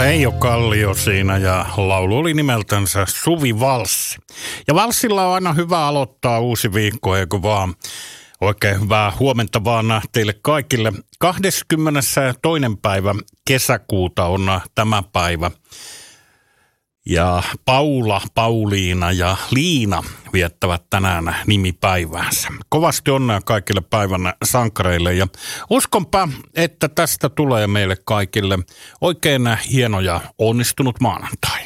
Reijo Kallio siinä ja laulu oli nimeltänsä Suvivalssi. Ja valssilla on aina hyvä aloittaa uusi viikko, eikö vaan? Oikein hyvää huomenta vaan teille kaikille. 22. päivä kesäkuuta on tämä päivä. Ja Paula, Pauliina ja Liina viettävät tänään nimipäiväänsä. Kovasti onnea kaikille päivän sankareille ja uskonpa, että tästä tulee meille kaikille oikein hieno ja onnistunut maanantai.